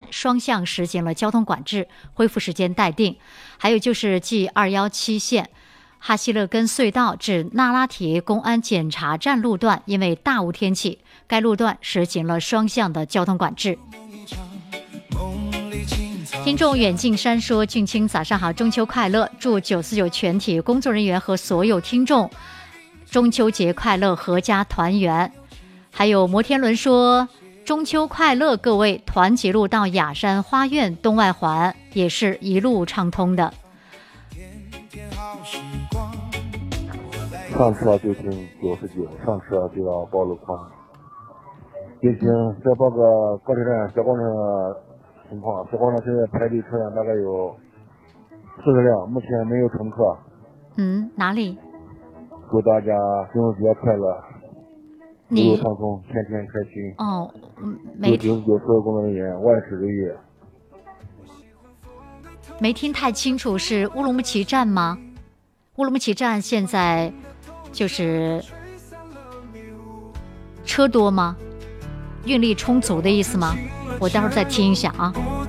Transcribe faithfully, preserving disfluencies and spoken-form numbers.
双向实行了交通管制，恢复时间待定。还有就是 G 二一七线哈希勒根隧道至那拉提公安检查站路段，因为大雾天气，该路段实行了双向的交通管制。听众远近山说：俊清早上好，中秋快乐，祝九四九全体工作人员和所有听众中秋节快乐，阖家团圆。还有摩天轮说：中秋快乐，各位，团结路到雅山花苑东外环也是一路畅通的。 上车就听九十九，上车就要报路况。就请再报个高铁站小广场的情况，小广场现在排队车辆大概有四十辆，目前没有乘客。 嗯，哪里？ 祝大家中秋节快乐，一路畅通，天天开心。 哦，没祝九十九所有工作人员万事如意。 没听太清楚，是乌鲁木齐站吗？乌鲁木齐站现在就是车多吗？运力充足的意思吗？我待会儿再听一下啊。